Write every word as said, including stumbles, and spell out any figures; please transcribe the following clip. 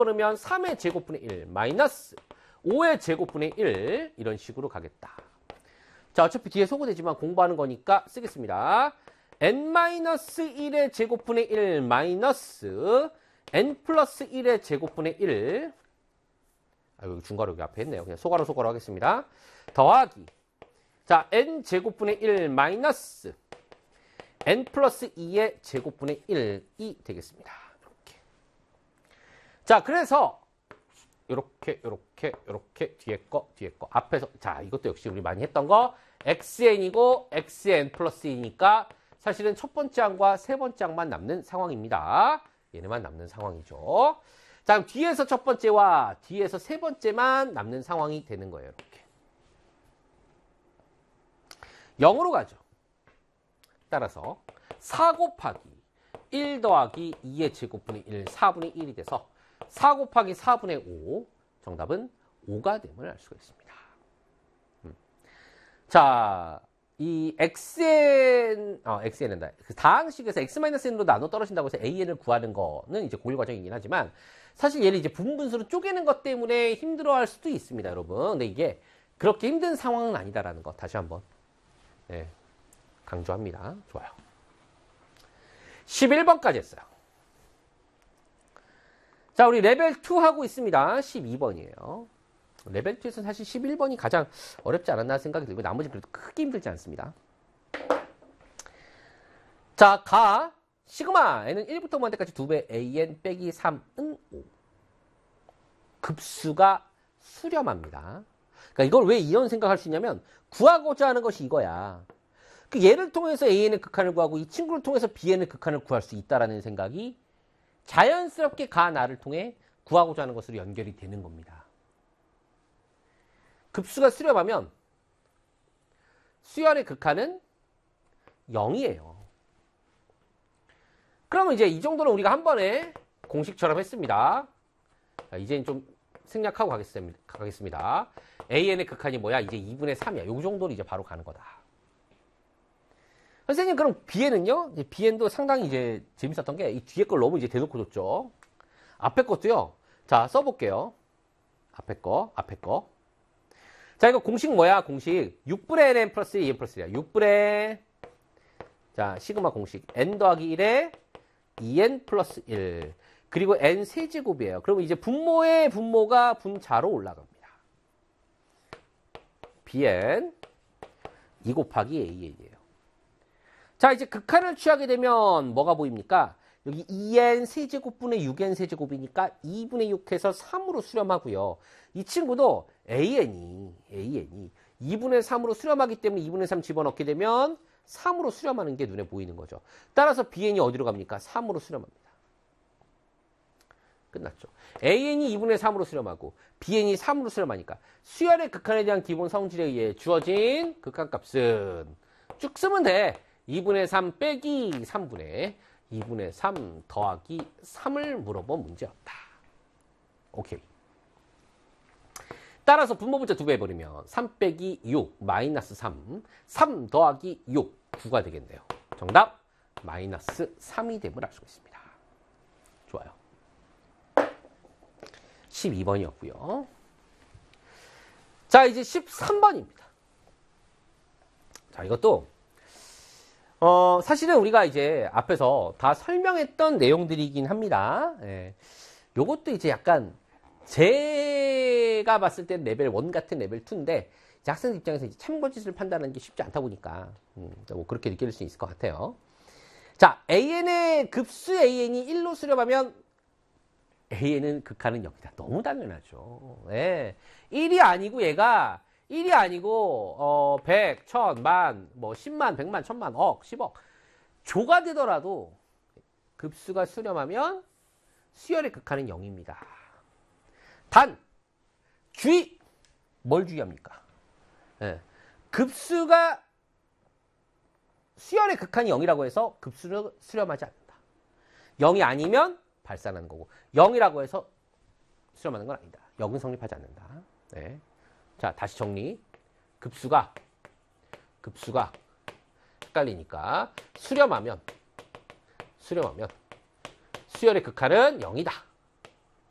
그러면 삼의 제곱분의 일 마이너스 오의 제곱분의 일 이런 식으로 가겠다. 자, 어차피 뒤에 소거되지만 공부하는 거니까 쓰겠습니다. n-일의 제곱분의 일 마이너스 n 플러스 일의 제곱분의 일. 아, 여기 중괄호 여기 앞에 있네요. 그냥 소괄호 소괄호 하겠습니다. 더하기. 자, n 제곱분의 일 마이너스 n 플러스 이의 제곱분의 일이 되겠습니다. 이렇게. 자, 그래서 요렇게 요렇게 요렇게 뒤에 거 뒤에 거 앞에서 자, 이것도 역시 우리 많이 했던 거 xn이고 xn 플러스 이니까 사실은 첫 번째 항과 세 번째 항만 남는 상황입니다. 얘네만 남는 상황이죠. 자, 그럼 뒤에서 첫 번째와 뒤에서 세 번째만 남는 상황이 되는 거예요. 이렇게. 영으로 가죠. 따라서 사 곱하기 일 더하기 이의 제곱분의 일, 사분의 일이 돼서 사 곱하기 사분의 오, 정답은 오가 됨을 알 수가 있습니다. 음. 자, 이 xn, 어, xn은다. 그 다항식에서 x-n으로 나눠 떨어진다고 해서 an을 구하는 거는 이제 고일 과정이긴 하지만 사실 얘를 이제 부분분수로 쪼개는 것 때문에 힘들어할 수도 있습니다, 여러분. 근데 이게 그렇게 힘든 상황은 아니다라는 거 다시 한번 네, 강조합니다. 좋아요. 십일 번까지 했어요. 자, 우리 레벨 이 하고 있습니다. 십이 번이에요. 레벨 이에서는 사실 십일 번이 가장 어렵지 않았나 생각이 들고 나머지 그래도 크게 힘들지 않습니다. 자, 가 시그마 n은 일부터 무한대까지 두 배 an 빼기 삼은 오. 급수가 수렴합니다. 그러니까 이걸 왜 이런 생각할 수 있냐면 구하고자 하는 것이 이거야. 그 얘를 통해서 an의 극한을 구하고 이 친구를 통해서 bn의 극한을 구할 수 있다라는 생각이 자연스럽게 가 나를 통해 구하고자 하는 것으로 연결이 되는 겁니다. 급수가 수렴하면 수열의 극한은 영이에요. 그러면 이제 이 정도는 우리가 한 번에 공식처럼 했습니다. 자, 이제는 좀 생략하고 가겠습니다. 가겠습니다. an의 극한이 뭐야? 이제 이분의 삼이야. 요 정도로 이제 바로 가는 거다. 선생님, 그럼 bn은요? bn도 상당히 이제 재밌었던 게 이 뒤에 걸 너무 이제 대놓고 줬죠. 앞에 것도요. 자, 써볼게요. 앞에 거, 앞에 거. 자, 이거 공식 뭐야? 공식 육 분의 n 플러스 이 n 플러스 일이야. 육 분의 자, 시그마 공식 n 더하기 일에 이 엔 플러스 일. 그리고 n 세제곱이에요. 그러면 이제 분모의 분모가 분자로 올라갑니다. bn 이 곱하기 an이에요. 자, 이제 극한을 취하게 되면 뭐가 보입니까? 여기 이 엔 세제곱분의 육 엔 세제곱이니까 이분의 육 해서 삼으로 수렴하고요. 이 친구도 an이, an이 이분의 삼으로 수렴하기 때문에 이분의 삼 집어넣게 되면 삼으로 수렴하는 게 눈에 보이는 거죠. 따라서 bn이 어디로 갑니까? 삼으로 수렴합니다. 끝났죠. an이 이분의 삼으로 수렴하고 bn이 삼으로 수렴하니까 수열의 극한에 대한 기본 성질에 의해 주어진 극한값은 쭉 쓰면 돼. 이분의 삼 빼기 삼분의 이분의 삼 더하기 삼을 물어본 문제였다. 오케이. 따라서 분모분자 두 배 해버리면 삼 빼기 육 마이너스 삼, 삼 더하기 육, 구가 되겠네요. 정답 마이너스 삼이 됨을 알 수가 있습니다. 좋아요. 십이 번이었고요. 자, 이제 십삼 번입니다. 자, 이것도 어, 사실은 우리가 이제 앞에서 다 설명했던 내용들이긴 합니다. 예. 요것도 이제 약간 제가 봤을 때 레벨 일 같은 레벨 이인데 학생 입장에서 이제 참고짓을 판단하는 게 쉽지 않다 보니까 음, 뭐 그렇게 느낄 수 있을 것 같아요. 자, an의 급수 an이 일로 수렴하면 an은 극한은 영이다. 너무 당연하죠. 예. 일이 아니고 얘가 일이 아니고 어, 백, 천, 만, 뭐 십만, 백만, 천만, 억, 십억 조가 되더라도 급수가 수렴하면 수열의 극한은 영입니다. 단 주의! 뭘 주의합니까? 예. 급수가 수열의 극한이 영이라고 해서 급수를 수렴하지 않는다. 영이 아니면 발산하는 거고 영이라고 해서 수렴하는 건 아니다. 영은 성립하지 않는다. 네. 자, 다시 정리. 급수가 급수가 헷갈리니까 수렴하면 수렴하면 수열의 극한은 영이다.